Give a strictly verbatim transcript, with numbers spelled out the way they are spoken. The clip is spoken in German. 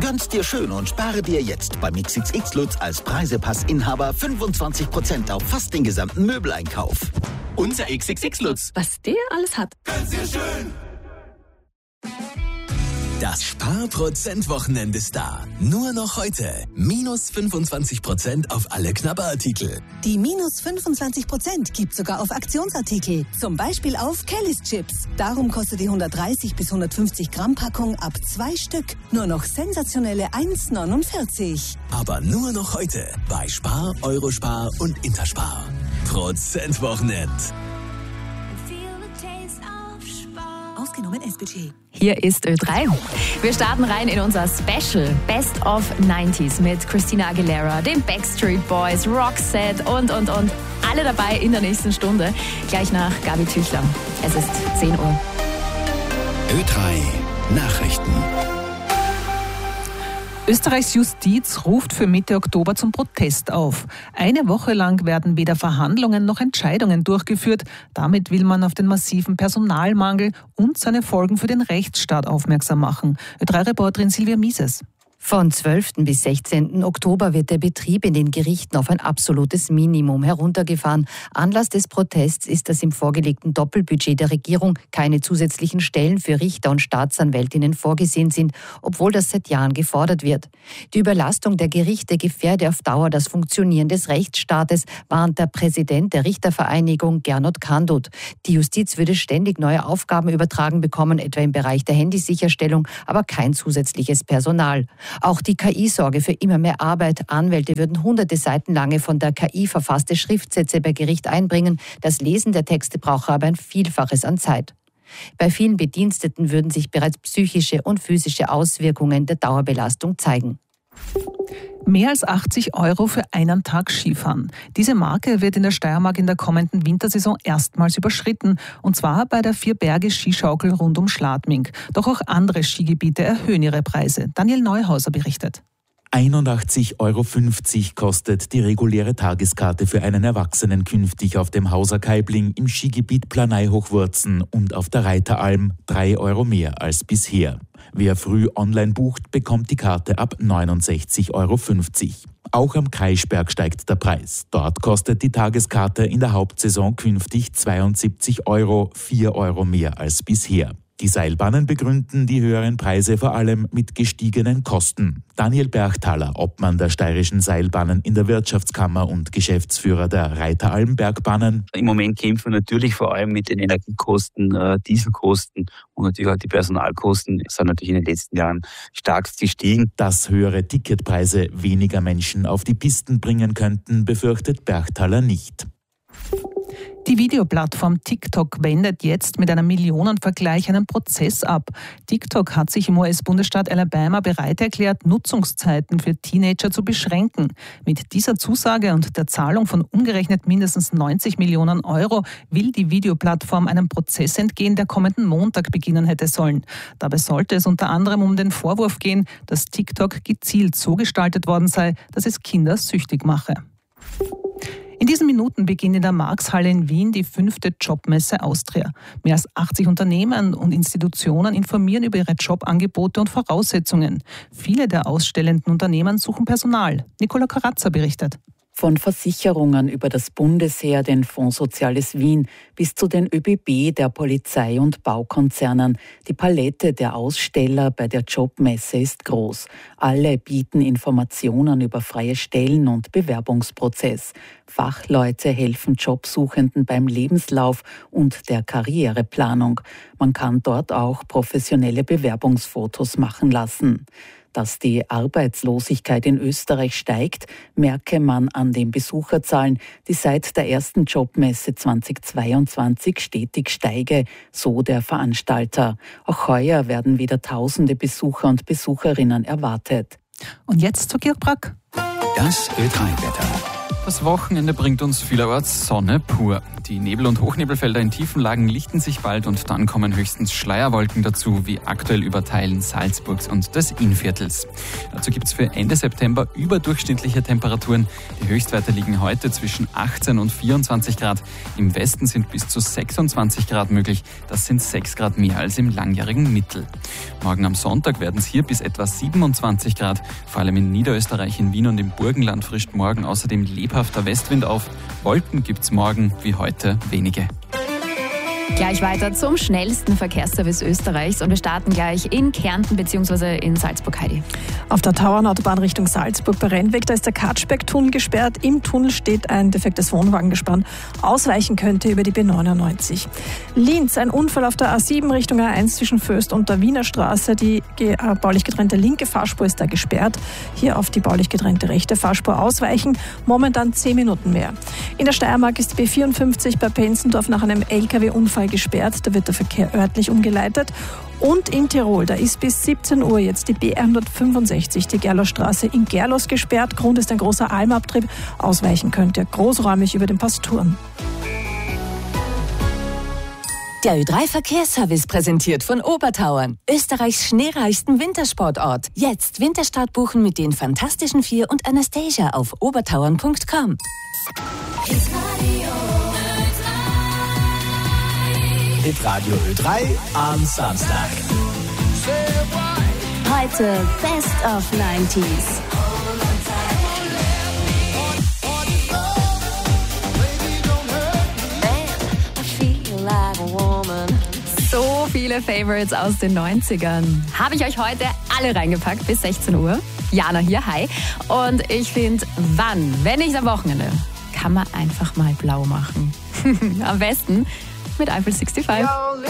Gönn's dir schön und spare dir jetzt beim X X X Lutz als Preisepassinhaber fünfundzwanzig Prozent auf fast den gesamten Möbeleinkauf. Unser X X X Lutz. Was der alles hat. Gönn's dir schön! Das Sparprozent-Wochenende ist da. Nur noch heute. Minus fünfundzwanzig Prozent auf alle Knabberartikel. Die minus fünfundzwanzig Prozent gibt sogar auf Aktionsartikel. Zum Beispiel auf Kellys Chips. Darum kostet die hundertdreißig bis hundertfünfzig Gramm Packung ab zwei Stück nur noch sensationelle eins neunundvierzig. Aber nur noch heute bei Spar, Eurospar und Interspar. Prozentwochenend. Ausgenommen S-Budget. Hier ist Ö drei. Wir starten rein in unser Special Best of neunziger mit Christina Aguilera, den Backstreet Boys, Roxette und, und, und. Alle dabei in der nächsten Stunde. Gleich nach Gabi Tüchler. Es ist zehn Uhr. Ö drei Nachrichten. Österreichs Justiz ruft für Mitte Oktober zum Protest auf. Eine Woche lang werden weder Verhandlungen noch Entscheidungen durchgeführt. Damit will man auf den massiven Personalmangel und seine Folgen für den Rechtsstaat aufmerksam machen. Ö drei Reporterin Silvia Mieses. Von zwölften bis sechzehnten Oktober wird der Betrieb in den Gerichten auf ein absolutes Minimum heruntergefahren. Anlass des Protests ist, dass im vorgelegten Doppelbudget der Regierung keine zusätzlichen Stellen für Richter und Staatsanwältinnen vorgesehen sind, obwohl das seit Jahren gefordert wird. Die Überlastung der Gerichte gefährde auf Dauer das Funktionieren des Rechtsstaates, warnt der Präsident der Richtervereinigung Gernot Kandut. Die Justiz würde ständig neue Aufgaben übertragen bekommen, etwa im Bereich der Handysicherstellung, aber kein zusätzliches Personal. Auch die K I sorge für immer mehr Arbeit. Anwälte würden hunderte Seiten lange von der K I verfasste Schriftsätze bei Gericht einbringen. Das Lesen der Texte brauche aber ein Vielfaches an Zeit. Bei vielen Bediensteten würden sich bereits psychische und physische Auswirkungen der Dauerbelastung zeigen. Mehr als achtzig Euro für einen Tag Skifahren. Diese Marke wird in der Steiermark in der kommenden Wintersaison erstmals überschritten. Und zwar bei der Vier-Berge-Skischaukel rund um Schladming. Doch auch andere Skigebiete erhöhen ihre Preise. Daniel Neuhauser berichtet. einundachtzig Euro fünfzig kostet die reguläre Tageskarte für einen Erwachsenen künftig auf dem Hauser Kaibling im Skigebiet Planei-Hochwurzen und auf der Reiteralm drei Euro mehr als bisher. Wer früh online bucht, bekommt die Karte ab neunundsechzig Euro fünfzig. Auch am Kreischberg steigt der Preis. Dort kostet die Tageskarte in der Hauptsaison künftig zweiundsiebzig Euro, vier Euro mehr als bisher. Die Seilbahnen begründen die höheren Preise vor allem mit gestiegenen Kosten. Daniel Bergthaler, Obmann der steirischen Seilbahnen in der Wirtschaftskammer und Geschäftsführer der Reiteralm-Bergbahnen. Im Moment kämpfen wir natürlich vor allem mit den Energiekosten, äh, Dieselkosten und natürlich auch die Personalkosten sind natürlich in den letzten Jahren stark gestiegen. Dass höhere Ticketpreise weniger Menschen auf die Pisten bringen könnten, befürchtet Bergthaler nicht. Die Videoplattform TikTok wendet jetzt mit einem Millionenvergleich einen Prozess ab. TikTok hat sich im U S-Bundesstaat Alabama bereit erklärt, Nutzungszeiten für Teenager zu beschränken. Mit dieser Zusage und der Zahlung von umgerechnet mindestens neunzig Millionen Euro will die Videoplattform einem Prozess entgehen, der kommenden Montag beginnen hätte sollen. Dabei sollte es unter anderem um den Vorwurf gehen, dass TikTok gezielt so gestaltet worden sei, dass es Kinder süchtig mache. In diesen Minuten beginnt in der Marxhalle in Wien die fünfte Jobmesse Austria. Mehr als achtzig Unternehmen und Institutionen informieren über ihre Jobangebote und Voraussetzungen. Viele der ausstellenden Unternehmen suchen Personal. Nicola Karazza berichtet. Von Versicherungen über das Bundesheer, den Fonds Soziales Wien bis zu den ÖBB, der Polizei und Baukonzernen. Die Palette der Aussteller bei der Jobmesse ist groß. Alle bieten Informationen über freie Stellen und Bewerbungsprozess. Fachleute helfen Jobsuchenden beim Lebenslauf und der Karriereplanung. Man kann dort auch professionelle Bewerbungsfotos machen lassen. Dass die Arbeitslosigkeit in Österreich steigt, merke man an den Besucherzahlen, die seit der ersten Jobmesse zweitausendzweiundzwanzig stetig steige, so der Veranstalter. Auch heuer werden wieder tausende Besucher und Besucherinnen erwartet. Und jetzt zu Georg Brack. Das Ö drei Wetter. Das Wochenende bringt uns vielerorts Sonne pur. Die Nebel- und Hochnebelfelder in tiefen Lagen lichten sich bald und dann kommen höchstens Schleierwolken dazu, wie aktuell über Teilen Salzburgs und des Innviertels. Dazu gibt's für Ende September überdurchschnittliche Temperaturen. Die Höchstwerte liegen heute zwischen achtzehn und vierundzwanzig Grad. Im Westen sind bis zu sechsundzwanzig Grad möglich. Das sind sechs Grad mehr als im langjährigen Mittel. Morgen am Sonntag werden es hier bis etwa siebenundzwanzig Grad. Vor allem in Niederösterreich, in Wien und im Burgenland frischt morgen außerdem lebhafter Westwind auf. Wolken gibt's morgen wie heute wenige. Gleich weiter zum schnellsten Verkehrsservice Österreichs und wir starten gleich in Kärnten bzw. in Salzburg, Heidi. Auf der Tauernautobahn Richtung Salzburg bei Rennweg, da ist der Katschberg-Tunnel gesperrt. Im Tunnel steht ein defektes Wohnwagengespann. Ausweichen könnte über die B neunundneunzig. Linz, ein Unfall auf der A sieben Richtung A eins zwischen Föst und der Wiener Straße. Die äh, baulich getrennte linke Fahrspur ist da gesperrt. Hier auf die baulich getrennte rechte Fahrspur ausweichen. Momentan zehn Minuten mehr. In der Steiermark ist die B vierundfünfzig bei Penzendorf nach einem L K W-Unfall gesperrt. Da wird der Verkehr örtlich umgeleitet. Und in Tirol, da ist bis siebzehn Uhr jetzt die B hundertfünfundsechzig, die Gerlosstraße in Gerlos gesperrt. Grund ist ein großer Almabtrieb. Ausweichen könnt ihr großräumig über den Pass Turn. Der Ö drei Verkehrsservice präsentiert von Obertauern, Österreichs schneereichsten Wintersportort. Jetzt Winterstart buchen mit den Fantastischen Vier und Anastasia auf obertauern punkt com. Hitradio Ö drei am Samstag. Heute Best of neunzig. So viele Favorites aus den neunzigern. Habe ich euch heute alle reingepackt bis sechzehn Uhr. Jana hier, hi. Und ich finde, wann, wenn nicht am Wochenende, kann man einfach mal blau machen. Am besten mit Eiffel fünfundsechzig.